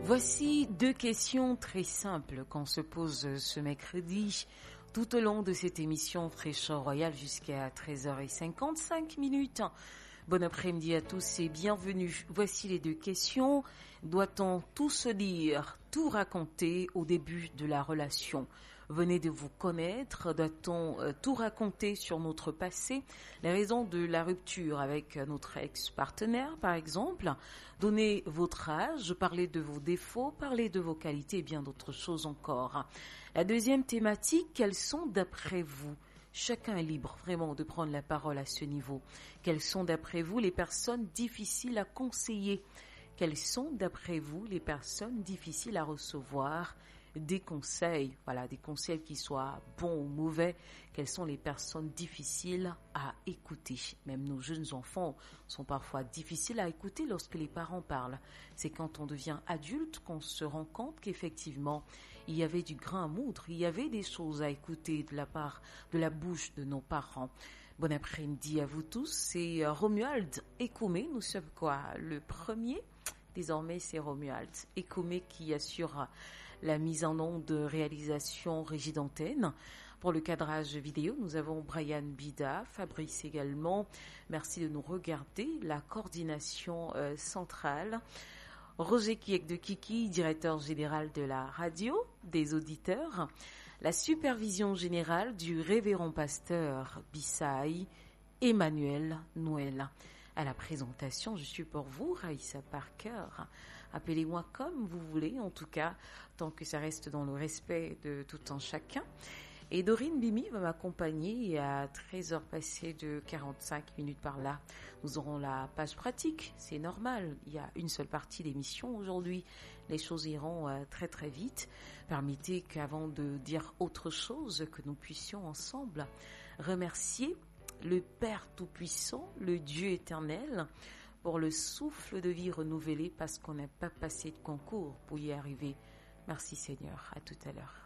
Voici deux questions très simples qu'on se pose ce mercredi tout au long de cette émission Fraîcheur Royale jusqu'à 13h55. Bon après-midi à tous et bienvenue. Voici les deux questions. Doit-on tout se dire, tout raconter au début de la relation? Venez de vous connaître, doit-on tout raconter sur notre passé, les raisons de la rupture avec notre ex-partenaire par exemple? Donnez votre âge, parlez de vos défauts, parlez de vos qualités et bien d'autres choses encore. La deuxième thématique, quelles sont d'après vous? Chacun est libre vraiment de prendre la parole à ce niveau. Quelles sont d'après vous les personnes difficiles à conseiller? Quelles sont d'après vous les personnes difficiles à recevoir des conseils? Voilà, des conseils qui soient bons ou mauvais. Quelles sont les personnes difficiles à écouter? Même nos jeunes enfants sont parfois difficiles à écouter lorsque les parents parlent. C'est quand on devient adulte qu'on se rend compte qu'effectivement, il y avait du grain à moudre, il y avait des choses à écouter de la part, de la bouche de nos parents. Bon après-midi à vous tous, c'est Romuald Ekoumé, nous sommes quoi? Le premier? Désormais, c'est Romuald Ekoumé qui assure la mise en onde de réalisation régie d'antenne. Pour le cadrage vidéo, nous avons Brian Bida, Fabrice également. Merci de nous regarder. La coordination centrale. Roger Kiek de Kiki, directeur général de la radio, des auditeurs. La supervision générale du révérend pasteur Bissaï, Emmanuel Noël. À la présentation, je suis pour vous, Raïssa Parker. Appelez-moi comme vous voulez, en tout cas, tant que ça reste dans le respect de tout un chacun. Et Dorine Bimi va m'accompagner à 13h passées de 45 minutes par là. Nous aurons la page pratique, c'est normal. Il y a une seule partie d'émission aujourd'hui. Les choses iront très très vite. Permettez qu'avant de dire autre chose, que nous puissions ensemble remercier le Père Tout-Puissant, le Dieu éternel, pour le souffle de vie renouvelé parce qu'on n'a pas passé de concours pour y arriver. Merci Seigneur, à tout à l'heure.